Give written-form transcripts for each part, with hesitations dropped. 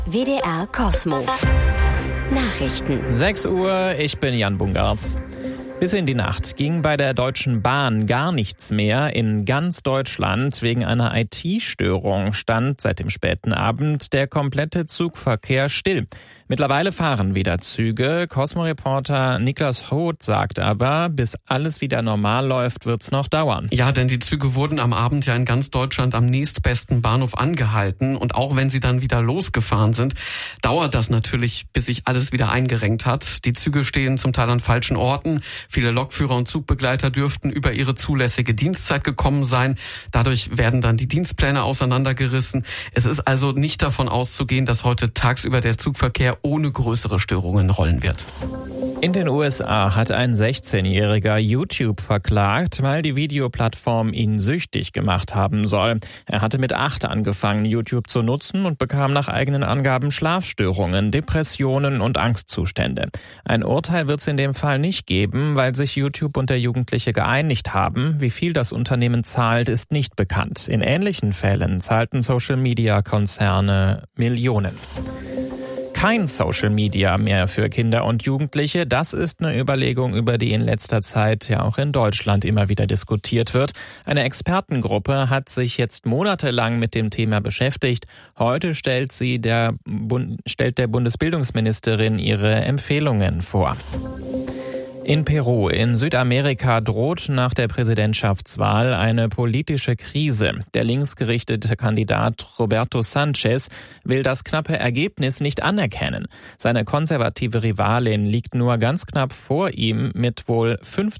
WDR Kosmo. Nachrichten. 6 Uhr, ich bin Jan Bungartz. Bis in die Nacht ging bei der Deutschen Bahn gar nichts mehr in ganz Deutschland. Wegen einer IT-Störung stand seit dem späten Abend der komplette Zugverkehr still. Mittlerweile fahren wieder Züge. Kosmo-Reporter Niklas Hoth sagt aber, bis alles wieder normal läuft, wird's noch dauern. Ja, denn die Züge wurden am Abend ja in ganz Deutschland am nächstbesten Bahnhof angehalten. Und auch wenn sie dann wieder losgefahren sind, dauert das natürlich, bis sich alles wieder eingerenkt hat. Die Züge stehen zum Teil an falschen Orten. Viele Lokführer und Zugbegleiter dürften über ihre zulässige Dienstzeit gekommen sein. Dadurch werden dann die Dienstpläne auseinandergerissen. Es ist also nicht davon auszugehen, dass heute tagsüber der Zugverkehr ohne größere Störungen rollen wird. In den USA hat ein 16-Jähriger YouTube verklagt, weil die Videoplattform ihn süchtig gemacht haben soll. Er hatte mit 8 angefangen, YouTube zu nutzen und bekam nach eigenen Angaben Schlafstörungen, Depressionen und Angstzustände. Ein Urteil wird es in dem Fall nicht geben, weil sich YouTube und der Jugendliche geeinigt haben. Wie viel das Unternehmen zahlt, ist nicht bekannt. In ähnlichen Fällen zahlten Social-Media-Konzerne Millionen. Kein Social Media mehr für Kinder und Jugendliche. Das ist eine Überlegung, über die in letzter Zeit ja auch in Deutschland immer wieder diskutiert wird. Eine Expertengruppe hat sich jetzt monatelang mit dem Thema beschäftigt. Heute stellt der Bundesbildungsministerin ihre Empfehlungen vor. In Peru in Südamerika droht nach der Präsidentschaftswahl eine politische Krise. Der linksgerichtete Kandidat Roberto Sanchez will das knappe Ergebnis nicht anerkennen. Seine konservative Rivalin liegt nur ganz knapp vor ihm mit wohl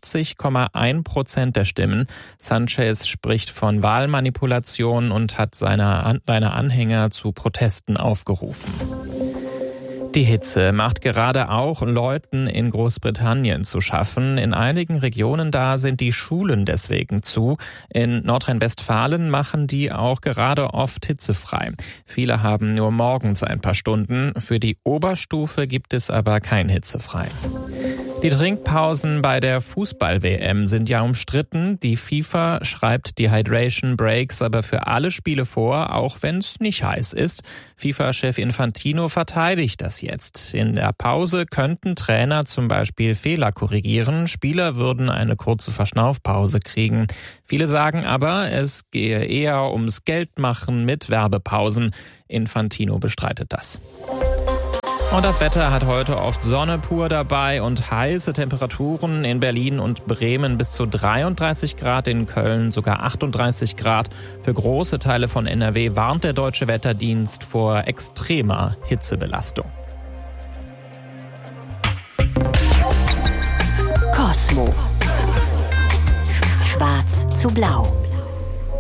50,1% der Stimmen. Sanchez spricht von Wahlmanipulation und hat seine Anhänger zu Protesten aufgerufen. Die Hitze macht gerade auch Leuten in Großbritannien zu schaffen. In einigen Regionen da sind die Schulen deswegen zu. In Nordrhein-Westfalen machen die auch gerade oft hitzefrei. Viele haben nur morgens ein paar Stunden. Für die Oberstufe gibt es aber kein hitzefrei. Die Trinkpausen bei der Fußball-WM sind ja umstritten. Die FIFA schreibt die Hydration Breaks aber für alle Spiele vor, auch wenn es nicht heiß ist. FIFA-Chef Infantino verteidigt das jetzt. In der Pause könnten Trainer zum Beispiel Fehler korrigieren. Spieler würden eine kurze Verschnaufpause kriegen. Viele sagen aber, es gehe eher ums Geldmachen mit Werbepausen. Infantino bestreitet das. Und das Wetter hat heute oft Sonne pur dabei und heiße Temperaturen in Berlin und Bremen bis zu 33 Grad, in Köln sogar 38 Grad. Für große Teile von NRW warnt der Deutsche Wetterdienst vor extremer Hitzebelastung. Kosmo. Schwarz zu blau.